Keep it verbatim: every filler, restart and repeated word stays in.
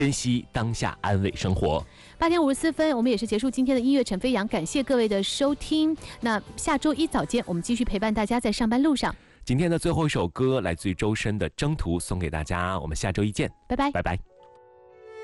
珍惜当下，安慰生活。 八点五十四分，我们也是结束今天的音乐陈飞扬，感谢各位的收听。那下周一早间，我们继续陪伴大家在上班路上。 今天的最后一首歌来自于周深的《征途》，送给大家。我们下周一见， 拜拜， 拜拜。